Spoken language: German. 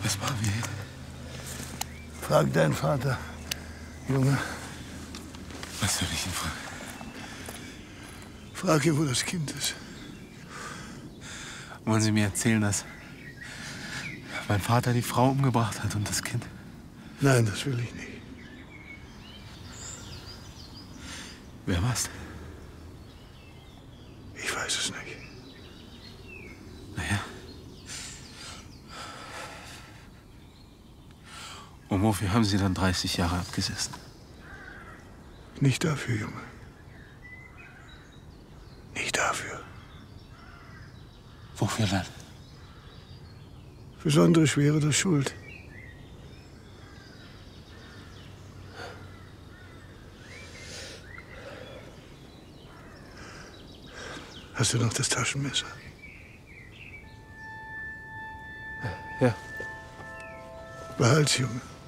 Was machen wir hier? Frag deinen Vater, Junge. Was soll ich ihn fragen? Frag ihn, wo das Kind ist. Wollen Sie mir erzählen, dass mein Vater die Frau umgebracht hat und das Kind? Nein, das will ich nicht. Wer war's? Ich weiß es nicht. Naja. Und wofür haben Sie dann 30 Jahre abgesessen? Nicht dafür, Junge. Nicht dafür. Wofür dann? Besondere Schwere der Schuld. Hast du noch das Taschenmesser? Ja. Behalt's, Junge.